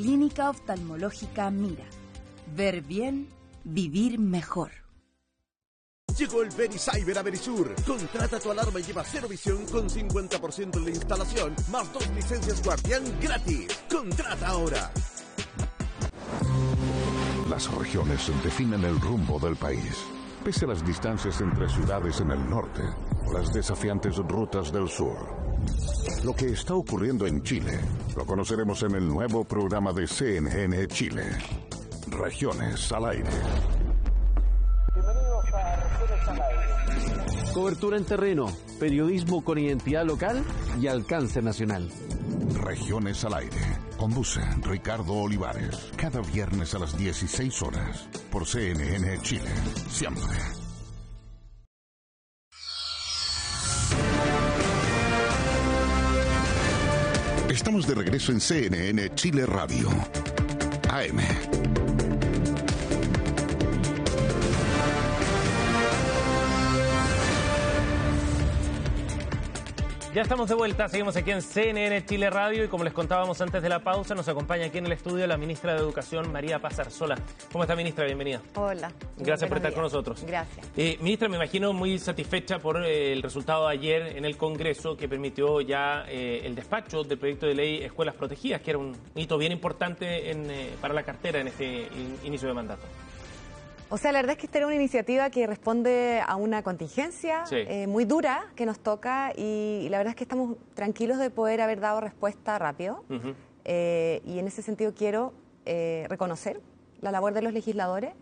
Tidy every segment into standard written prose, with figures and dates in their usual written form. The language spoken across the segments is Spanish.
Clínica Oftalmológica Mira. Ver bien, vivir mejor. Llegó el VeriCyber a Verisur. Contrata tu alarma y lleva cero visión con 50% en la instalación, más 2 licencias Guardián gratis. Contrata ahora. Las regiones definen el rumbo del país. Pese a las distancias entre ciudades en el norte o las desafiantes rutas del sur. Lo que está ocurriendo en Chile lo conoceremos en el nuevo programa de CNN Chile. Regiones al aire. Bienvenidos a Regiones al aire. Cobertura en terreno, periodismo con identidad local y alcance nacional. Regiones al aire. Conduce Ricardo Olivares. Cada viernes a las 16 horas. Por CNN Chile. Siempre. Estamos de regreso en CNN Chile Radio. AM. Ya estamos de vuelta, seguimos aquí en CNN Chile Radio y como les contábamos antes de la pausa, nos acompaña aquí en el estudio la ministra de Educación, María Paz Arzola. ¿Cómo está, ministra? Bienvenida. Hola. Gracias por estar con nosotros. Gracias. Ministra, me imagino muy satisfecha por el resultado de ayer en el Congreso que permitió ya el despacho del proyecto de ley Escuelas Protegidas, que era un hito bien importante para la cartera en este inicio de mandato. O sea, la verdad es que esta era una iniciativa que responde a una contingencia muy dura que nos toca y la verdad es que estamos tranquilos de poder haber dado respuesta rápido. Y en ese sentido quiero reconocer la labor de los legisladores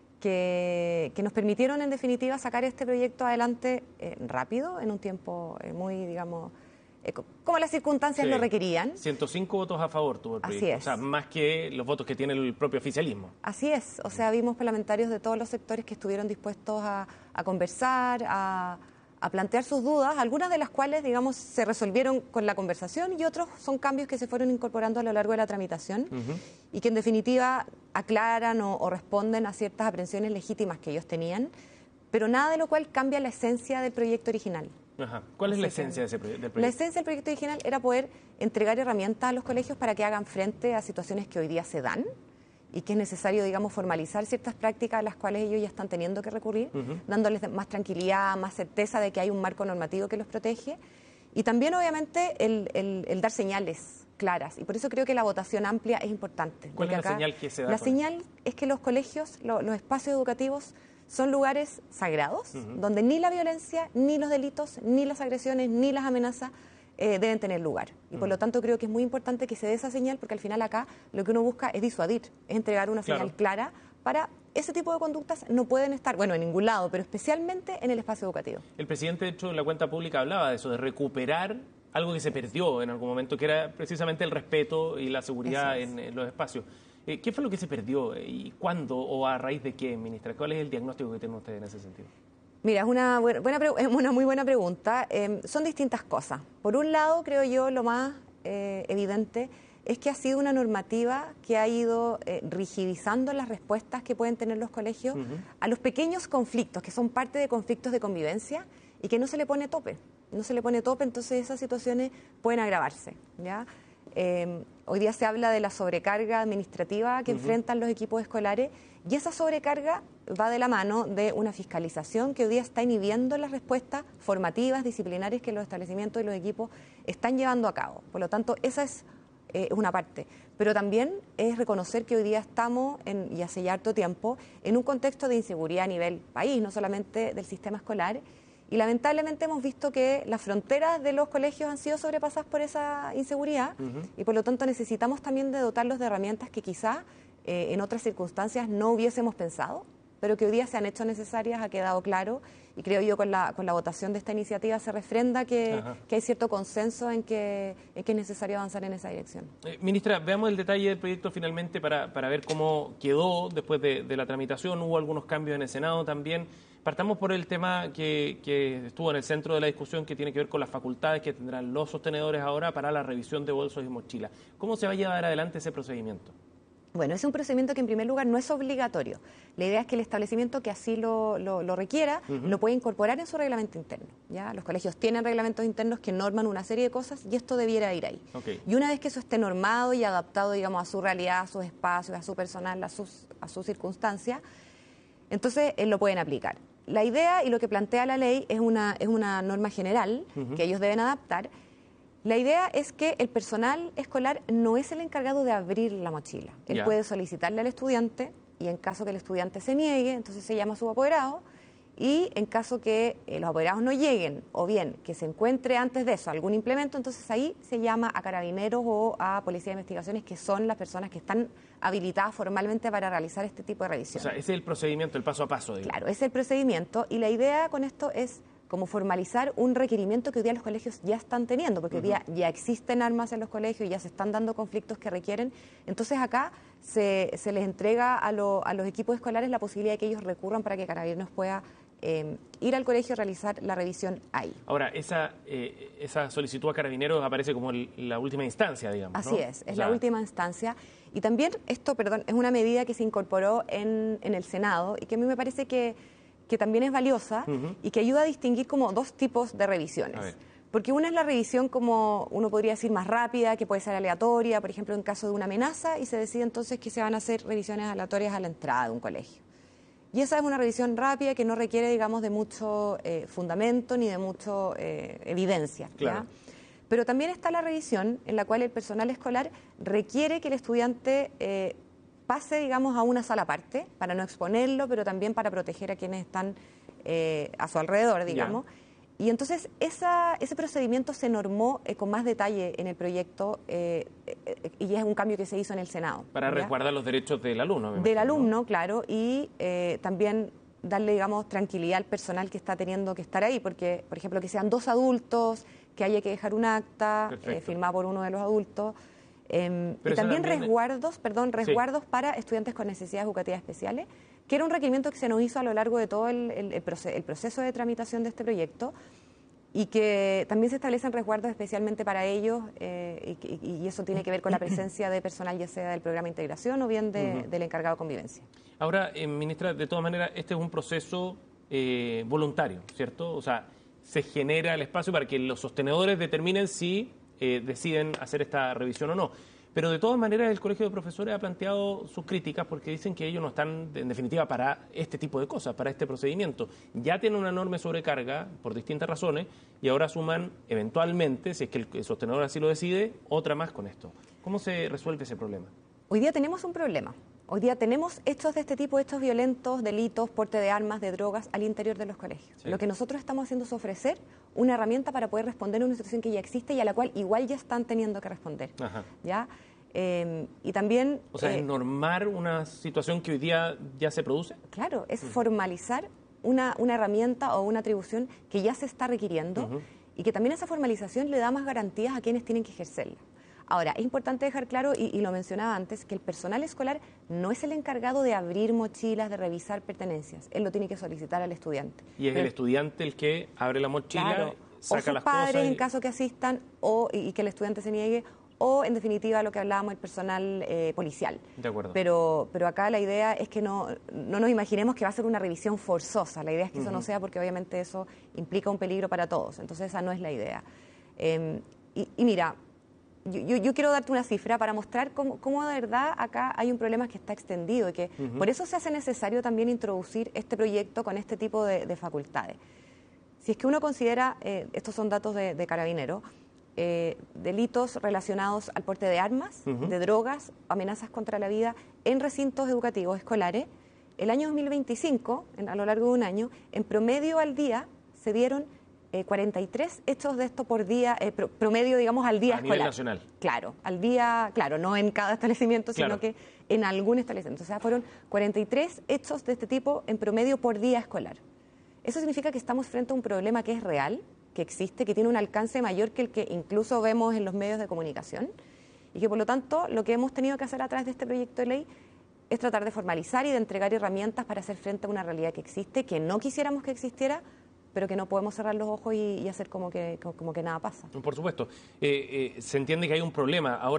que nos permitieron en definitiva sacar este proyecto adelante rápido, en un tiempo muy, digamos, como las circunstancias lo requerían. 105 votos a favor tuvo el proyecto. Así es. O sea, más que los votos que tiene el propio oficialismo. Así es. O sea, vimos parlamentarios de todos los sectores que estuvieron dispuestos a conversar, a plantear sus dudas, algunas de las cuales, digamos, se resolvieron con la conversación y otros son cambios que se fueron incorporando a lo largo de la tramitación y que en definitiva aclaran o responden a ciertas aprehensiones legítimas que ellos tenían, pero nada de lo cual cambia la esencia del proyecto original. Ajá. ¿Cuál es la esencia del proyecto? La esencia del proyecto original era poder entregar herramientas a los colegios para que hagan frente a situaciones que hoy día se dan y que es necesario, digamos, formalizar ciertas prácticas a las cuales ellos ya están teniendo que recurrir, dándoles más tranquilidad, más certeza de que hay un marco normativo que los protege y también, obviamente, el dar señales claras. Y por eso creo que la votación amplia es importante. ¿Cuál es la señal que se da? La señal es que los colegios, los espacios educativos, son lugares sagrados, donde ni la violencia, ni los delitos, ni las agresiones, ni las amenazas deben tener lugar. Y por lo tanto creo que es muy importante que se dé esa señal, porque al final acá lo que uno busca es disuadir, es entregar una señal clara para ese tipo de conductas no pueden estar, bueno, en ningún lado, pero especialmente en el espacio educativo. El presidente, de hecho, en la cuenta pública hablaba de eso, de recuperar algo que se perdió en algún momento, que era precisamente el respeto y la seguridad en los espacios. ¿Qué fue lo que se perdió y cuándo o a raíz de qué, ministra? ¿Cuál es el diagnóstico que tienen ustedes en ese sentido? Mira, es una muy buena pregunta. Son distintas cosas. Por un lado, creo yo, lo más evidente es que ha sido una normativa que ha ido rigidizando las respuestas que pueden tener los colegios a los pequeños conflictos, que son parte de conflictos de convivencia y que no se le pone tope. No se le pone tope, entonces esas situaciones pueden agravarse, ¿ya? Hoy día se habla de la sobrecarga administrativa que enfrentan los equipos escolares y esa sobrecarga va de la mano de una fiscalización que hoy día está inhibiendo las respuestas formativas, disciplinarias que los establecimientos y los equipos están llevando a cabo. Por lo tanto, esa es una parte. Pero también es reconocer que hoy día estamos, y hace ya harto tiempo, en un contexto de inseguridad a nivel país, no solamente del sistema escolar. Y lamentablemente hemos visto que las fronteras de los colegios han sido sobrepasadas por esa inseguridad y por lo tanto necesitamos también de dotarlos de herramientas que quizá en otras circunstancias no hubiésemos pensado, pero que hoy día se han hecho necesarias, ha quedado claro y creo yo con la votación de esta iniciativa se refrenda que hay cierto consenso en que es necesario avanzar en esa dirección. Ministra, veamos el detalle del proyecto finalmente para ver cómo quedó después de la tramitación. Hubo algunos cambios en el Senado también. Partamos por el tema que estuvo en el centro de la discusión, que tiene que ver con las facultades que tendrán los sostenedores ahora para la revisión de bolsos y mochilas. ¿Cómo se va a llevar adelante ese procedimiento? Bueno, es un procedimiento que en primer lugar no es obligatorio. La idea es que el establecimiento que así lo requiera lo puede incorporar en su reglamento interno. ¿Ya? Los colegios tienen reglamentos internos que norman una serie de cosas y esto debiera ir ahí. Okay. Y una vez que eso esté normado y adaptado, digamos, a su realidad, a sus espacios, a su personal, a sus circunstancias, entonces lo pueden aplicar. La idea y lo que plantea la ley es una norma general que ellos deben adaptar. La idea es que el personal escolar no es el encargado de abrir la mochila. Él puede solicitarle al estudiante y en caso que el estudiante se niegue, entonces se llama a su apoderado y en caso que los apoderados no lleguen o bien que se encuentre antes de eso algún implemento, entonces ahí se llama a carabineros o a policía de investigaciones, que son las personas que están habilitadas formalmente para realizar este tipo de revisión. O sea, ese es el procedimiento, el paso a paso, digamos. Claro, ese es el procedimiento y la idea con esto es como formalizar un requerimiento que hoy día los colegios ya están teniendo, porque hoy día ya existen armas en los colegios y ya se están dando conflictos que requieren. Entonces acá se les entrega a los equipos escolares la posibilidad de que ellos recurran para que Carabineros pueda ir al colegio y realizar la revisión ahí. Ahora, esa solicitud a Carabineros aparece como la última instancia, digamos, ¿no? Así es la última instancia. Y también esto, es una medida que se incorporó en el Senado y que a mí me parece que también es valiosa y que ayuda a distinguir como dos tipos de revisiones. Porque una es la revisión, como uno podría decir, más rápida, que puede ser aleatoria, por ejemplo, en caso de una amenaza, y se decide entonces que se van a hacer revisiones aleatorias a la entrada de un colegio. Y esa es una revisión rápida que no requiere, digamos, de mucho fundamento ni de mucha evidencia. Claro. ¿Ya? Pero también está la revisión en la cual el personal escolar requiere que el estudiante pase, digamos, a una sala aparte, para no exponerlo, pero también para proteger a quienes están a su alrededor, digamos. Y entonces ese procedimiento se normó con más detalle en el proyecto y es un cambio que se hizo en el Senado. Para resguardar los derechos del alumno. Del alumno, claro, y también darle, digamos, tranquilidad al personal que está teniendo que estar ahí, porque, por ejemplo, que sean 2 adultos, que haya que dejar un acta firmada por uno de los adultos. Y también resguardos para estudiantes con necesidades educativas especiales, que era un requerimiento que se nos hizo a lo largo de todo el proceso de tramitación de este proyecto y que también se establecen resguardos especialmente para ellos y eso tiene que ver con la presencia de personal ya sea del programa de integración o bien del encargado de convivencia. Ahora, ministra, de todas maneras, este es un proceso voluntario, ¿cierto? O sea, se genera el espacio para que los sostenedores determinen si deciden hacer esta revisión o no. Pero de todas maneras el Colegio de Profesores ha planteado sus críticas porque dicen que ellos no están, en definitiva, para este tipo de cosas, para este procedimiento. Ya tienen una enorme sobrecarga por distintas razones y ahora suman eventualmente, si es que el sostenedor así lo decide, otra más con esto. ¿Cómo se resuelve ese problema? Hoy día tenemos un problema. Hoy día tenemos hechos de este tipo, hechos violentos, delitos, porte de armas, de drogas al interior de los colegios. Sí. Lo que nosotros estamos haciendo es ofrecer una herramienta para poder responder a una situación que ya existe y a la cual igual ya están teniendo que responder. ¿Ya? Y también... O sea, ¿es normar una situación que hoy día ya se produce? Claro, es formalizar una herramienta o una atribución que ya se está requiriendo y que también esa formalización le da más garantías a quienes tienen que ejercerla. Ahora, es importante dejar claro, y lo mencionaba antes, que el personal escolar no es el encargado de abrir mochilas, de revisar pertenencias. Él lo tiene que solicitar al estudiante. Y es el estudiante el que abre la mochila, claro, saca las cosas. O sus padres, en caso que asistan, y que el estudiante se niegue, o, en definitiva, lo que hablábamos, el personal policial. De acuerdo. Pero acá la idea es que no nos imaginemos que va a ser una revisión forzosa. La idea es que eso no sea, porque obviamente eso implica un peligro para todos. Entonces, esa no es la idea. Y mira... Yo quiero darte una cifra para mostrar cómo de verdad acá hay un problema que está extendido y que por eso se hace necesario también introducir este proyecto con este tipo de facultades. Si es que uno considera, estos son datos de Carabineros, delitos relacionados al porte de armas, de drogas, amenazas contra la vida en recintos educativos escolares, el año 2025, a lo largo de un año, en promedio al día se dieron 43 hechos de esto por día, promedio, digamos, al día escolar. A nivel nacional. Claro, al día, claro, no en cada establecimiento, sino que en algún establecimiento. O sea, fueron 43 hechos de este tipo en promedio por día escolar. Eso significa que estamos frente a un problema que es real, que existe, que tiene un alcance mayor que el que incluso vemos en los medios de comunicación y que, por lo tanto, lo que hemos tenido que hacer a través de este proyecto de ley es tratar de formalizar y de entregar herramientas para hacer frente a una realidad que existe, que no quisiéramos que existiera, pero que no podemos cerrar los ojos y hacer como que nada pasa. Por supuesto. Se entiende que hay un problema. Ahora,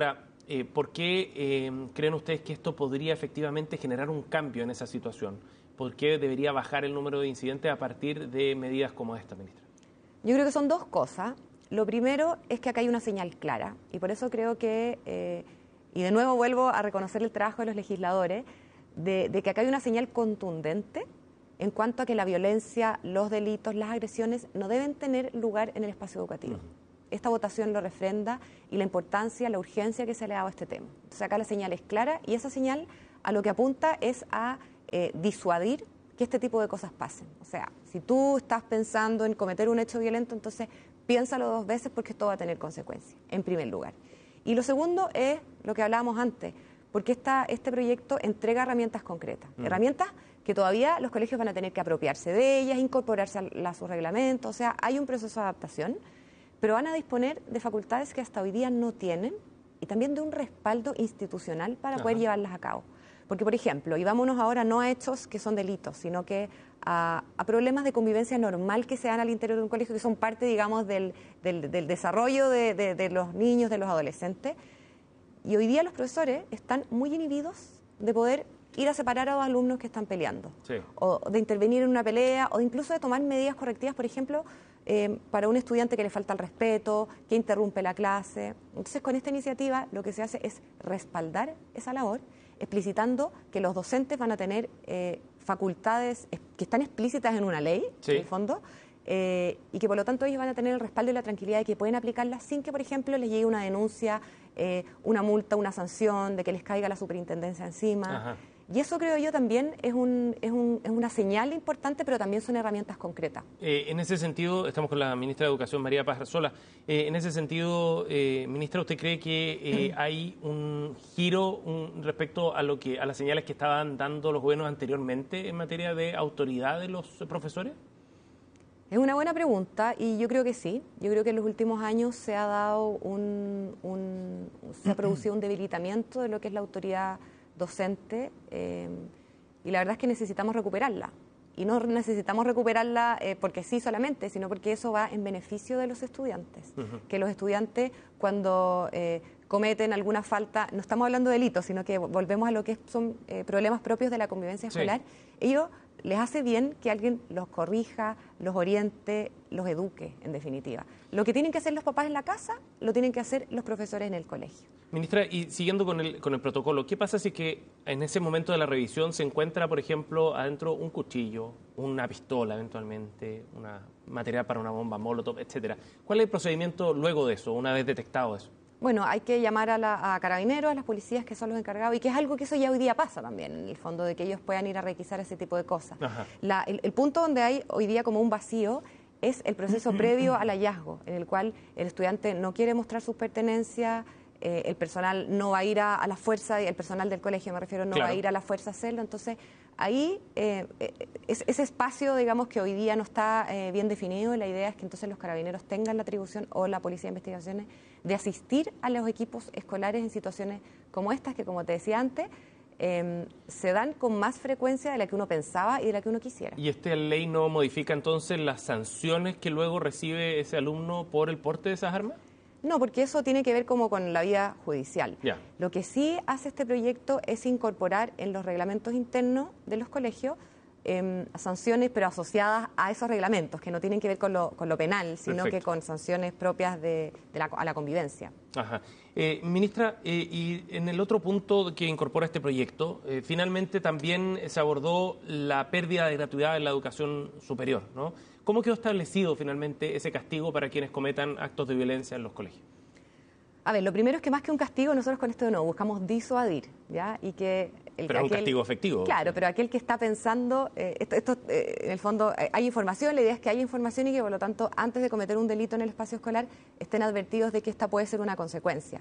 ¿Por qué creen ustedes que esto podría efectivamente generar un cambio en esa situación? ¿Por qué debería bajar el número de incidentes a partir de medidas como esta, ministra? Yo creo que son dos cosas. Lo primero es que acá hay una señal clara y por eso creo que, y de nuevo vuelvo a reconocer el trabajo de los legisladores, de que acá hay una señal contundente en cuanto a que la violencia, los delitos, las agresiones no deben tener lugar en el espacio educativo. Esta votación lo refrenda y la importancia, la urgencia que se le ha dado a este tema. Entonces acá la señal es clara y esa señal a lo que apunta es a disuadir que este tipo de cosas pasen. O sea, si tú estás pensando en cometer un hecho violento, entonces piénsalo 2 veces porque esto va a tener consecuencias, en primer lugar. Y lo segundo es lo que hablábamos antes, porque este proyecto entrega herramientas concretas, herramientas que todavía los colegios van a tener que apropiarse de ellas, incorporarse a sus reglamentos, o sea, hay un proceso de adaptación, pero van a disponer de facultades que hasta hoy día no tienen y también de un respaldo institucional para poder llevarlas a cabo. Porque, por ejemplo, y vámonos ahora no a hechos que son delitos, sino que a problemas de convivencia normal que se dan al interior de un colegio, que son parte, digamos, del desarrollo de los niños, de los adolescentes. Y hoy día los profesores están muy inhibidos de poder ir a separar a 2 alumnos que están peleando, o de intervenir en una pelea, o incluso de tomar medidas correctivas, por ejemplo, para un estudiante que le falta el respeto, que interrumpe la clase. Entonces, con esta iniciativa lo que se hace es respaldar esa labor, explicitando que los docentes van a tener facultades que están explícitas en una ley, en el fondo, y que por lo tanto ellos van a tener el respaldo y la tranquilidad de que pueden aplicarlas sin que, por ejemplo, les llegue una denuncia, una multa, una sanción, de que les caiga la superintendencia encima. Y eso, creo yo, también es una señal importante, pero también son herramientas concretas. En ese sentido, estamos con la ministra de Educación, María Paz Arzola. En ese sentido, ministra, ¿usted cree que hay un giro respecto a las señales que estaban dando los gobiernos anteriormente en materia de autoridad de los profesores? Es una buena pregunta y yo creo que sí. Yo creo que en los últimos años se ha dado se ha producido un debilitamiento de lo que es la autoridad docente y la verdad es que necesitamos recuperarla. Y no necesitamos recuperarla porque sí solamente, sino porque eso va en beneficio de los estudiantes. Que los estudiantes cuando cometen alguna falta, no estamos hablando de delitos, sino que volvemos a lo que son problemas propios de la convivencia escolar, ellos les hace bien que alguien los corrija, los oriente, los eduque, en definitiva. Lo que tienen que hacer los papás en la casa, lo tienen que hacer los profesores en el colegio. Ministra, y siguiendo con el protocolo, ¿qué pasa si que en ese momento de la revisión se encuentra, por ejemplo, adentro un cuchillo, una pistola eventualmente, una material para una bomba molotov, etcétera? ¿Cuál es el procedimiento luego de eso, una vez detectado eso? Bueno, hay que llamar a carabineros, a las policías que son los encargados, y que es algo que eso ya hoy día pasa también, en el fondo, de que ellos puedan ir a requisar ese tipo de cosas. El punto donde hay hoy día como un vacío es el proceso previo al hallazgo, en el cual el estudiante no quiere mostrar sus pertenencias, el personal no va a ir a la fuerza, el personal del colegio me refiero, no va a ir a la fuerza a hacerlo, entonces ahí ese espacio, digamos, que hoy día no está bien definido, y la idea es que entonces los carabineros tengan la atribución, o la policía de investigaciones, de asistir a los equipos escolares en situaciones como estas, que como te decía antes, se dan con más frecuencia de la que uno pensaba y de la que uno quisiera. ¿Y esta ley no modifica entonces las sanciones que luego recibe ese alumno por el porte de esas armas? No, porque eso tiene que ver como con la vía judicial. Lo que sí hace este proyecto es incorporar en los reglamentos internos de los colegios sanciones, pero asociadas a esos reglamentos, que no tienen que ver con lo penal, sino que con sanciones propias a la convivencia. Ministra, y en el otro punto que incorpora este proyecto, finalmente también se abordó la pérdida de gratuidad en la educación superior, ¿no? ¿Cómo quedó establecido finalmente ese castigo para quienes cometan actos de violencia en los colegios? A ver, lo primero es que más que un castigo, nosotros con esto no buscamos disuadir, ¿ya? Y que pero un castigo efectivo. Claro, pero aquel que está pensando, en el fondo hay información, la idea es que haya información y que por lo tanto antes de cometer un delito en el espacio escolar estén advertidos de que esta puede ser una consecuencia.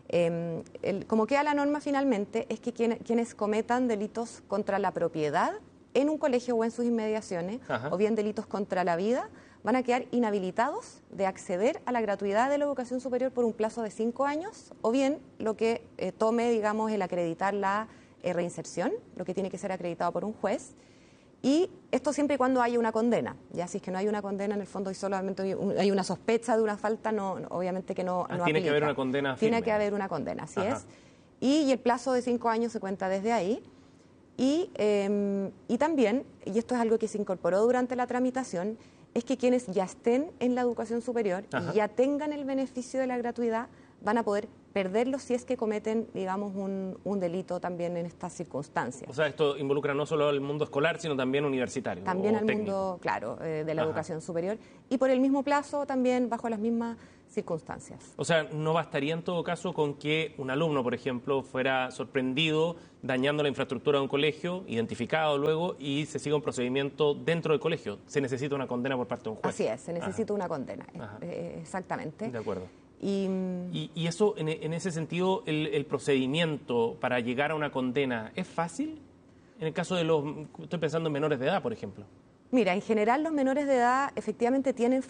Como queda la norma finalmente es que quienes cometan delitos contra la propiedad en un colegio o en sus inmediaciones, o bien delitos contra la vida, van a quedar inhabilitados de acceder a la gratuidad de la educación superior por un plazo de 5 años, o bien lo que tome, digamos, el acreditar la reinserción, lo que tiene que ser acreditado por un juez. Y esto siempre y cuando haya una condena. Ya si es que no hay una condena, en el fondo y solamente hay una sospecha de una falta, obviamente que no tiene aplica. que haber una condena firme. Tiene que haber una condena, así Ajá. es. Y el plazo de 5 años se cuenta desde ahí. Y también, y esto es algo que se incorporó durante la tramitación, es que quienes ya estén en la educación superior Ajá. y ya tengan el beneficio de la gratuidad van a poder perderlo si es que cometen, digamos, un delito también en estas circunstancias. O sea, esto involucra no solo al mundo escolar, sino también universitario. También o al técnico. mundo, claro, de la Ajá. educación superior. Y por el mismo plazo también bajo las mismas circunstancias. O sea, no bastaría en todo caso con que un alumno, por ejemplo, fuera sorprendido dañando la infraestructura de un colegio, identificado luego, y se siga un procedimiento dentro del colegio. Se necesita una condena por parte de un juez. Así es, se necesita Ajá. una condena, Ajá. exactamente. De acuerdo. Y Y eso, en ese sentido, el procedimiento para llegar a una condena, ¿es fácil? En el caso de estoy pensando en menores de edad, por ejemplo. mira, en general los menores de edad efectivamente tienen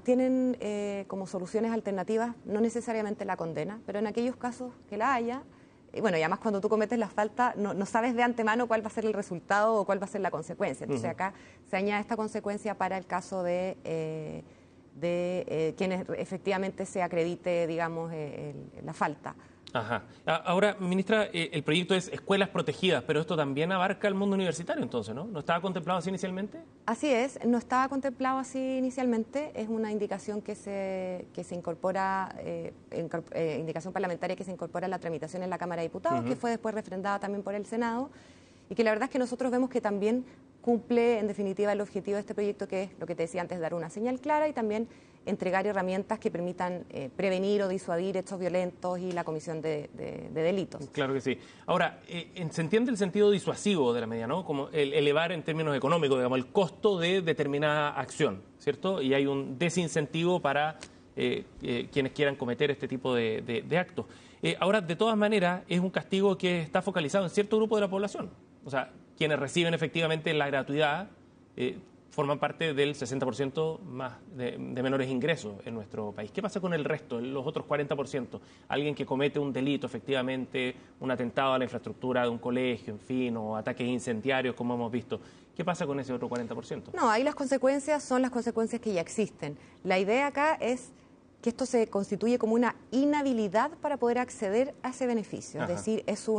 como soluciones alternativas, no necesariamente la condena, pero en aquellos casos que la haya, bueno, y además cuando tú cometes la falta no sabes de antemano cuál va a ser el resultado o cuál va a ser la consecuencia. Entonces acá se añade esta consecuencia para el caso de quienes efectivamente se acredite, digamos, la falta. Ajá. Ahora, ministra, el proyecto es Escuelas Protegidas, pero esto también abarca el mundo universitario, entonces, ¿no? ¿No estaba contemplado así inicialmente? Así es, no estaba contemplado así inicialmente, es una indicación que se incorpora, indicación parlamentaria que se incorpora en la tramitación en la Cámara de Diputados, que fue después refrendada también por el Senado, y que la verdad es que nosotros vemos que también cumple en definitiva el objetivo de este proyecto, que es lo que te decía antes, dar una señal clara y también entregar herramientas que permitan prevenir o disuadir hechos violentos y la comisión de delitos. Claro que sí. Ahora, se entiende el sentido disuasivo de la medida, ¿no? Como el elevar en términos económicos, digamos, el costo de determinada acción, ¿cierto? Y hay un desincentivo para quienes quieran cometer este tipo de actos. Ahora, de todas maneras, es un castigo que está focalizado en cierto grupo de la población. O sea, quienes reciben efectivamente la gratuidad forman parte del 60% más de menores ingresos en nuestro país. ¿Qué pasa con el resto, los otros 40%? Alguien que comete un delito, efectivamente, un atentado a la infraestructura de un colegio, en fin, o ataques incendiarios, como hemos visto. ¿Qué pasa con ese otro 40%? No, ahí las consecuencias son las consecuencias que ya existen. La idea acá es que esto se constituye como una inhabilidad para poder acceder a ese beneficio. Ajá. Es decir, es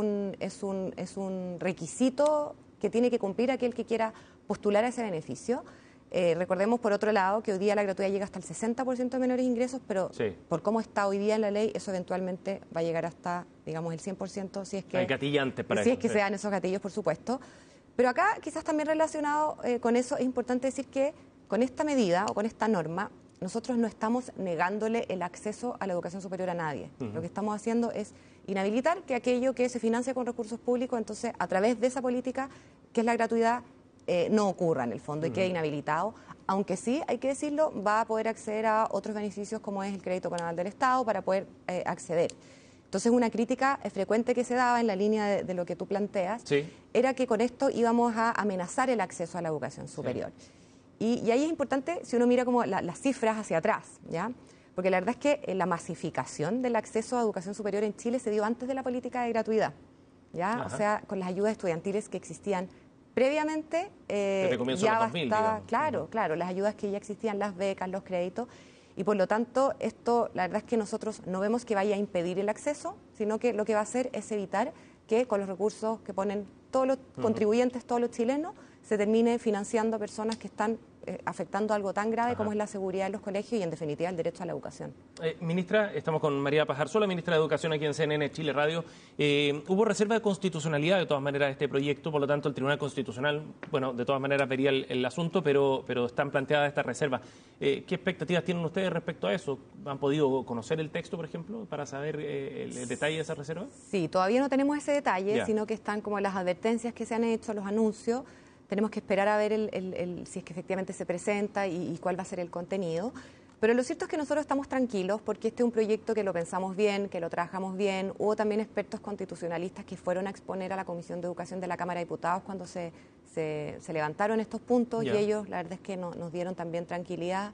un requisito que tiene que cumplir aquel que quiera postular a ese beneficio. Recordemos, por otro lado, que hoy día la gratuidad llega hasta el 60% de menores ingresos, pero sí, por cómo está hoy día en la ley, eso eventualmente va a llegar hasta, digamos, el 100%, si es que... Hay gatillantes para si eso. es que se dan esos gatillos, por supuesto. Pero acá, quizás también relacionado con eso, es importante decir que con esta medida o con esta norma, nosotros no estamos negándole el acceso a la educación superior a nadie. Lo que estamos haciendo es inhabilitar que aquello que se financia con recursos públicos, entonces, a través de esa política, que es la gratuidad, no ocurra en el fondo y quede inhabilitado, aunque sí, hay que decirlo, va a poder acceder a otros beneficios como es el crédito penal del Estado para poder acceder. Entonces, una crítica frecuente que se daba en la línea de lo que tú planteas, sí, era que con esto íbamos a amenazar el acceso a la educación superior. Sí. Y ahí es importante, si uno mira como las cifras hacia atrás, ¿ya? Porque la verdad es que la masificación del acceso a educación superior en Chile se dio antes de la política de gratuidad, ¿ya? Ajá. O sea, con las ayudas estudiantiles que existían previamente, ya bastaba, claro, las ayudas que ya existían, las becas, los créditos, y por lo tanto, esto, la verdad es que nosotros no vemos que vaya a impedir el acceso, sino que lo que va a hacer es evitar que con los recursos que ponen todos los contribuyentes, todos los chilenos, se termine financiando a personas que están afectando algo tan grave como es la seguridad de los colegios y, en definitiva, el derecho a la educación. Ministra, estamos con María Pajarzuela, ministra de Educación aquí en CNN Chile Radio. Hubo reserva de constitucionalidad, de todas maneras, de este proyecto, por lo tanto, el Tribunal Constitucional, bueno, de todas maneras vería el asunto, pero están planteadas estas reservas. ¿Qué expectativas tienen ustedes respecto a eso? ¿Han podido conocer el texto, por ejemplo, para saber el detalle de esa reserva? Sí, todavía no tenemos ese detalle, Ya. Sino que están como las advertencias que se han hecho, los anuncios. Tenemos que esperar a ver si es que efectivamente se presenta y cuál va a ser el contenido. Pero lo cierto es que nosotros estamos tranquilos porque este es un proyecto que lo pensamos bien, que lo trabajamos bien. Hubo también expertos constitucionalistas que fueron a exponer a la Comisión de Educación de la Cámara de Diputados cuando se levantaron estos puntos y ellos, la verdad es que nos dieron también tranquilidad.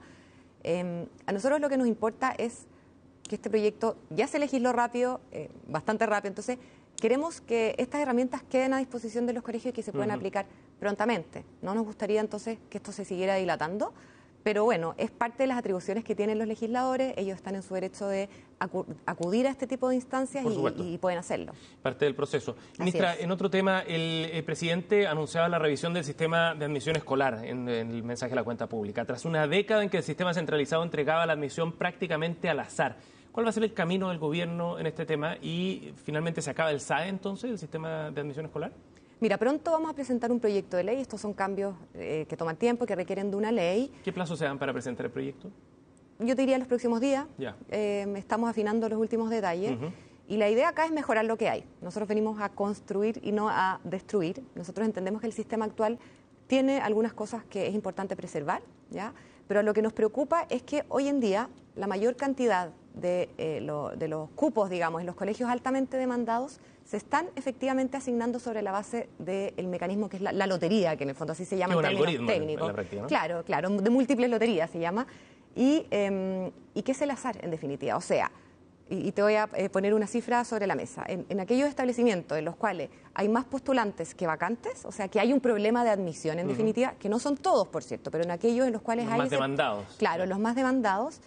A nosotros lo que nos importa es que este proyecto ya se legisló rápido, bastante rápido, entonces queremos que estas herramientas queden a disposición de los colegios y que se puedan aplicar prontamente. No nos gustaría entonces que esto se siguiera dilatando, pero bueno, es parte de las atribuciones que tienen los legisladores, ellos están en su derecho de acudir a este tipo de instancias y pueden hacerlo. Parte del proceso. Ministra, en otro tema, el presidente anunciaba la revisión del sistema de admisión escolar en el mensaje a la cuenta pública, tras una década en que el sistema centralizado entregaba la admisión prácticamente al azar. ¿Cuál va a ser el camino del gobierno en este tema? Y finalmente se acaba el SAE entonces, el sistema de admisión escolar. Mira, pronto vamos a presentar un proyecto de ley. Estos son cambios que toman tiempo, que requieren de una ley. ¿Qué plazos se dan para presentar el proyecto? Yo te diría los próximos días. Ya. Estamos afinando los últimos detalles. Y la idea acá es mejorar lo que hay. Nosotros venimos a construir y no a destruir. Nosotros entendemos que el sistema actual tiene algunas cosas que es importante preservar, ¿ya? Pero lo que nos preocupa es que hoy en día la mayor cantidad de los cupos, digamos, en los colegios altamente demandados se están efectivamente asignando sobre la base del mecanismo que es la lotería, que en el fondo así se llama en términos técnicos. En la práctica, ¿no? Claro, de múltiples loterías se llama. Y ¿qué es el azar, en definitiva? O sea, y te voy a poner una cifra sobre la mesa. En aquellos establecimientos en los cuales hay más postulantes que vacantes, o sea, que hay un problema de admisión, en definitiva, que no son todos, por cierto, pero en aquellos en los cuales hay... Los más demandados. Claro, los más demandados.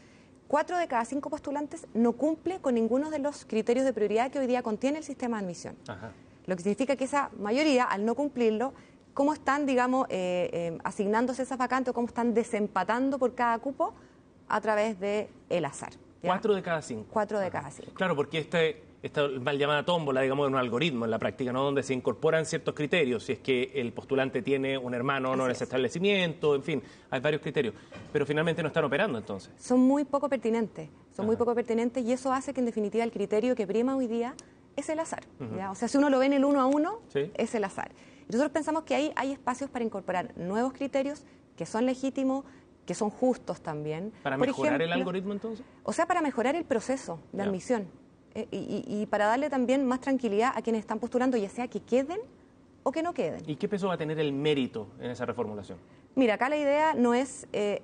4 de cada 5 postulantes no cumple con ninguno de los criterios de prioridad que hoy día contiene el sistema de admisión. Ajá. Lo que significa que esa mayoría, al no cumplirlo, ¿cómo están, digamos, asignándose esas vacantes o cómo están desempatando por cada cupo? A través del azar. ¿Ya? 4 de cada 5. 4 de cada 5. Claro, porque esta mal llamada tómbola, digamos, es un algoritmo en la práctica, ¿no? Donde se incorporan ciertos criterios, si es que el postulante tiene un hermano o no en ese establecimiento, en fin, hay varios criterios. Pero finalmente no están operando, entonces. Son muy poco pertinentes, muy poco pertinentes, y eso hace que, en definitiva, el criterio que prima hoy día es el azar. ¿Ya? O sea, si uno lo ve en el 1 a 1, ¿sí? Es el azar. Y nosotros pensamos que ahí hay espacios para incorporar nuevos criterios que son legítimos, que son justos también. ¿Para mejorar el algoritmo, entonces? O sea, para mejorar el proceso de admisión. Y para darle también más tranquilidad a quienes están postulando, ya sea que queden o que no queden. ¿Y qué peso va a tener el mérito en esa reformulación? Mira, acá la idea no es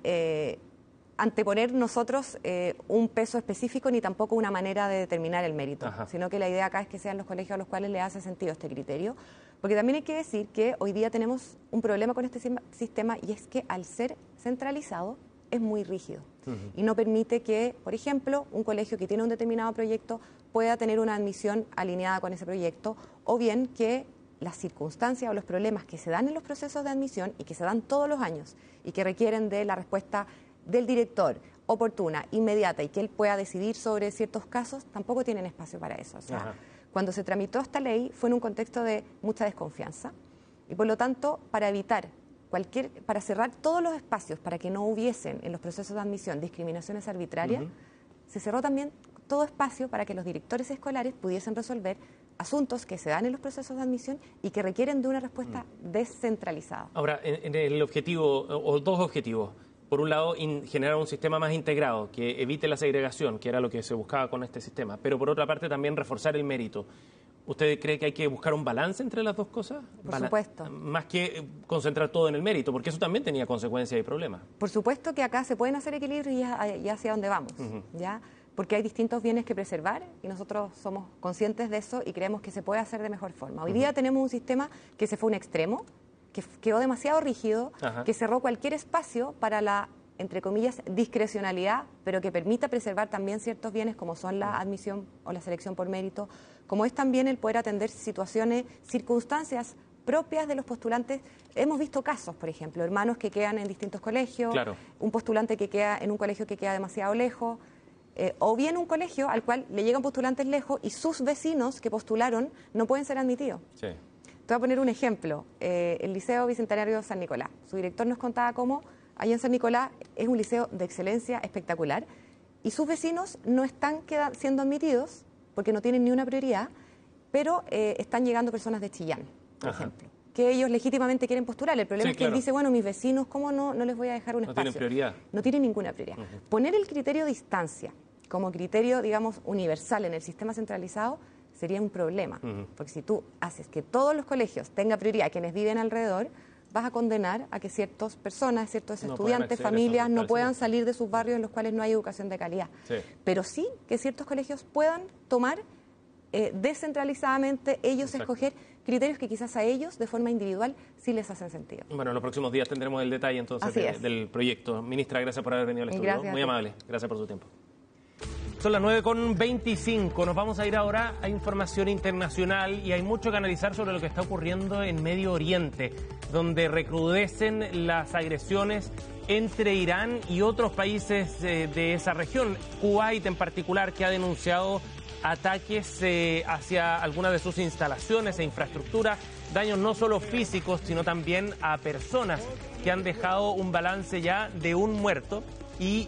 anteponer nosotros un peso específico ni tampoco una manera de determinar el mérito, sino que la idea acá es que sean los colegios a los cuales le hace sentido este criterio, porque también hay que decir que hoy día tenemos un problema con este sistema, y es que al ser centralizado es muy rígido y no permite que, por ejemplo, un colegio que tiene un determinado proyecto pueda tener una admisión alineada con ese proyecto, o bien que las circunstancias o los problemas que se dan en los procesos de admisión y que se dan todos los años y que requieren de la respuesta del director oportuna, inmediata, y que él pueda decidir sobre ciertos casos, tampoco tienen espacio para eso. O sea, cuando se tramitó esta ley fue en un contexto de mucha desconfianza, y por lo tanto, para cerrar todos los espacios para que no hubiesen en los procesos de admisión discriminaciones arbitrarias, se cerró también todo espacio para que los directores escolares pudiesen resolver asuntos que se dan en los procesos de admisión y que requieren de una respuesta descentralizada. Ahora, en el objetivo, o dos objetivos. Por un lado, generar un sistema más integrado que evite la segregación, que era lo que se buscaba con este sistema, pero por otra parte también reforzar el mérito. ¿Usted cree que hay que buscar un balance entre las dos cosas? Por supuesto. Más que concentrar todo en el mérito, porque eso también tenía consecuencias y problemas. Por supuesto que acá se pueden hacer equilibrios y hacia dónde vamos, ¿ya? Porque hay distintos bienes que preservar y nosotros somos conscientes de eso y creemos que se puede hacer de mejor forma. Hoy día tenemos un sistema que se fue a un extremo, que quedó demasiado rígido, que cerró cualquier espacio para la, entre comillas, discrecionalidad, pero que permita preservar también ciertos bienes como son la admisión o la selección por mérito, como es también el poder atender situaciones, circunstancias propias de los postulantes. Hemos visto casos, por ejemplo, hermanos que quedan en distintos colegios, un postulante que queda en un colegio que queda demasiado lejos, o bien un colegio al cual le llegan postulantes lejos y sus vecinos que postularon no pueden ser admitidos. Sí. Te voy a poner un ejemplo, el Liceo Bicentenario San Nicolás. Su director nos contaba cómo allá en San Nicolás es un liceo de excelencia espectacular y sus vecinos no están siendo admitidos porque no tienen ni una prioridad, pero están llegando personas de Chillán, por ejemplo, que ellos legítimamente quieren postular. El problema es que él dice, bueno, mis vecinos, ¿cómo no les voy a dejar un espacio? No tienen prioridad. No tienen ninguna prioridad. Poner el criterio de distancia como criterio, digamos, universal en el sistema centralizado sería un problema, porque si tú haces que todos los colegios tengan prioridad, quienes viven alrededor, vas a condenar a que ciertas personas, ciertos estudiantes, familias, no puedan salir de sus barrios en los cuales no hay educación de calidad. Sí. Pero sí que ciertos colegios puedan tomar descentralizadamente ellos escoger criterios que quizás a ellos, de forma individual, sí les hacen sentido. Bueno, en los próximos días tendremos el detalle entonces del proyecto. Ministra, gracias por haber venido al estudio. Gracias. Muy amable. Gracias por su tiempo. Son las 9:25. Nos vamos a ir ahora a información internacional y hay mucho que analizar sobre lo que está ocurriendo en Medio Oriente, donde recrudecen las agresiones entre Irán y otros países de esa región. Kuwait en particular, que ha denunciado ataques hacia algunas de sus instalaciones e infraestructura, daños no solo físicos, sino también a personas, que han dejado un balance ya de un muerto y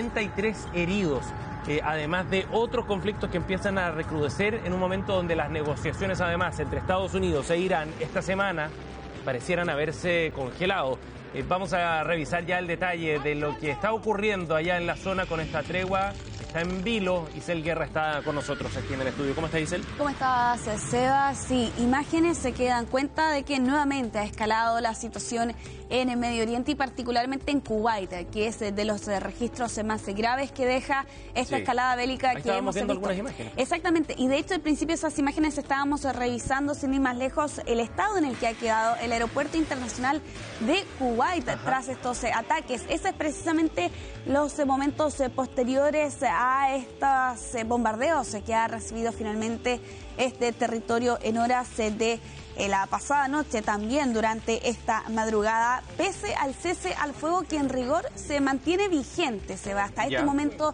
63 heridos. Además de otros conflictos que empiezan a recrudecer en un momento donde las negociaciones, además, entre Estados Unidos e Irán esta semana parecieran haberse congelado. Vamos a revisar ya el detalle de lo que está ocurriendo allá en la zona con esta tregua. Está en vilo. Isel Guerra está con nosotros aquí en el estudio. ¿Cómo está, Isel? ¿Cómo estás, Seba? Sí, imágenes se quedan cuenta de que nuevamente ha escalado la situación en el Medio Oriente y particularmente en Kuwait, que es de los registros más graves que deja esta escalada bélica que hemos visto. Algunas imágenes. Exactamente, y de hecho al principio esas imágenes estábamos revisando sin ir más lejos el estado en el que ha quedado el aeropuerto internacional de Kuwait tras estos ataques. Ese es precisamente los momentos posteriores a estos bombardeos que ha recibido finalmente este territorio en horas de la pasada noche, también durante esta madrugada, pese al cese al fuego que en rigor se mantiene vigente. Hasta este momento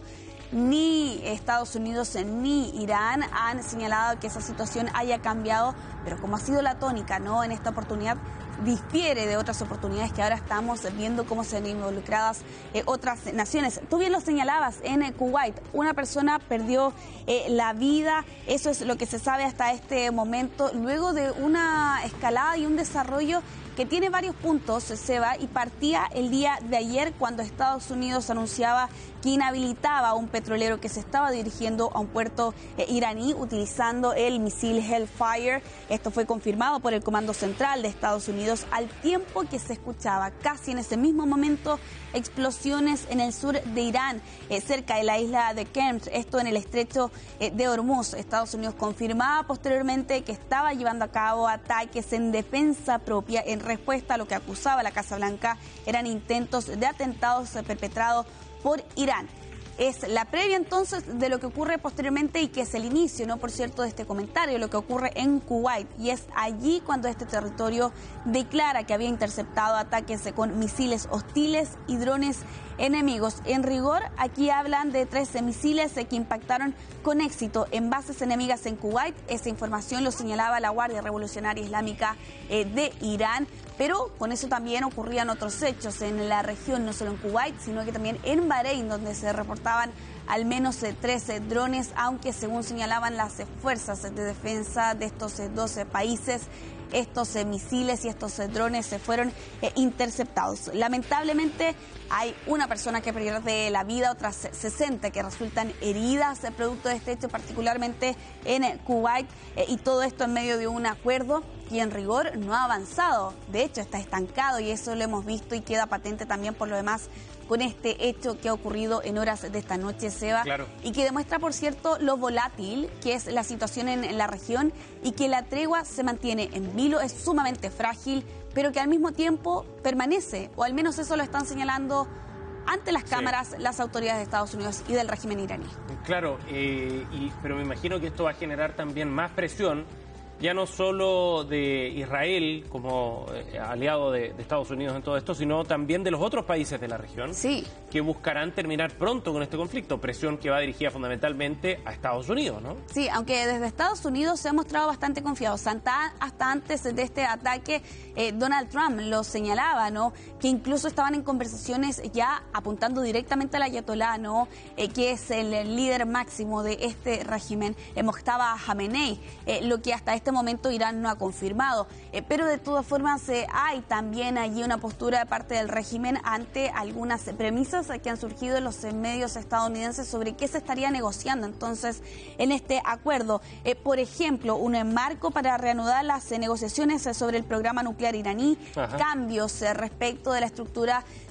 ni Estados Unidos ni Irán han señalado que esa situación haya cambiado, pero como ha sido la tónica, ¿no?, en esta oportunidad, difiere de otras oportunidades que ahora estamos viendo cómo se han involucradas otras naciones. Tú bien lo señalabas, en Kuwait una persona perdió la vida, eso es lo que se sabe hasta este momento, luego de una escalada y un desarrollo que tiene varios puntos, Seba, y partía el día de ayer cuando Estados Unidos anunciaba que inhabilitaba a un petrolero que se estaba dirigiendo a un puerto iraní utilizando el misil Hellfire. Esto fue confirmado por el Comando Central de Estados Unidos, al tiempo que se escuchaba casi en ese mismo momento explosiones en el sur de Irán, cerca de la isla de Kerm, esto en el estrecho de Hormuz. Estados Unidos confirmaba posteriormente que estaba llevando a cabo ataques en defensa propia, en respuesta a lo que acusaba la Casa Blanca eran intentos de atentados perpetrados por Irán. Es la previa entonces de lo que ocurre posteriormente y que es el inicio, ¿no?, por cierto, de este comentario, lo que ocurre en Kuwait. Y es allí cuando este territorio declara que había interceptado ataques con misiles hostiles y drones enemigos. En rigor, aquí hablan de 13 misiles que impactaron con éxito en bases enemigas en Kuwait. Esa información lo señalaba la Guardia Revolucionaria Islámica de Irán. Pero con eso también ocurrían otros hechos en la región, no solo en Kuwait, sino que también en Bahrein, donde se reportaban al menos 13 drones, aunque según señalaban las fuerzas de defensa de estos 12 países, estos misiles y estos drones se fueron interceptados. Lamentablemente hay una persona que pierde la vida, otras 60 que resultan heridas producto de este hecho, particularmente en Kuwait, y todo esto en medio de un acuerdo que en rigor no ha avanzado. De hecho, está estancado y eso lo hemos visto y queda patente también por lo demás con este hecho que ha ocurrido en horas de esta noche, Seba, y que demuestra, por cierto, lo volátil que es la situación en la región y que la tregua se mantiene en vilo, es sumamente frágil, pero que al mismo tiempo permanece, o al menos eso lo están señalando ante las cámaras las autoridades de Estados Unidos y del régimen iraní. Claro, pero me imagino que esto va a generar también más presión, ya no solo de Israel como aliado de Estados Unidos en todo esto, sino también de los otros países de la región, que buscarán terminar pronto con este conflicto, presión que va dirigida fundamentalmente a Estados Unidos, ¿no? Sí, aunque desde Estados Unidos se ha mostrado bastante confiados. Hasta antes de este ataque, Donald Trump lo señalaba, ¿no?, que incluso estaban en conversaciones ya apuntando directamente al ayatolá, ¿no?, que es el líder máximo de este régimen, Mojtaba Khamenei, lo que hasta este momento Irán no ha confirmado, pero de todas formas hay también allí una postura de parte del régimen ante algunas premisas que han surgido en los medios estadounidenses sobre qué se estaría negociando entonces en este acuerdo. Por ejemplo, un marco para reanudar las negociaciones sobre el programa nuclear iraní, cambios respecto de la estructura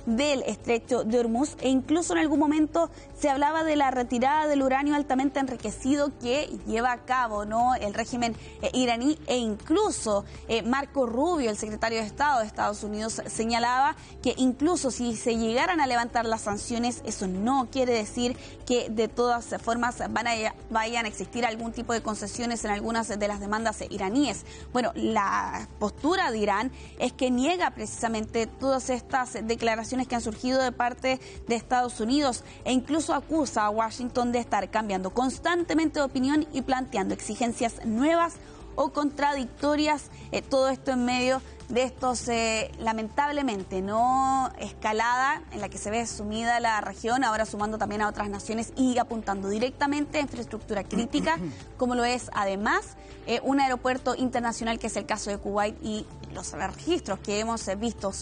del estrecho de Hormuz, e incluso en algún momento se hablaba de la retirada del uranio altamente enriquecido que lleva a cabo, ¿no?, el régimen iraní, e incluso Marco Rubio, el secretario de Estado de Estados Unidos, señalaba que incluso si se llegaran a levantar las sanciones, eso no quiere decir que de todas formas vayan a existir algún tipo de concesiones en algunas de las demandas iraníes. Bueno, la postura de Irán es que niega precisamente todas estas declaraciones que han surgido de parte de Estados Unidos, e incluso acusa a Washington de estar cambiando constantemente de opinión y planteando exigencias nuevas o contradictorias, todo esto en medio de estos, lamentablemente, no escalada en la que se ve sumida la región, ahora sumando también a otras naciones y apuntando directamente a infraestructura crítica, como lo es además un aeropuerto internacional, que es el caso de Kuwait, y los registros que hemos visto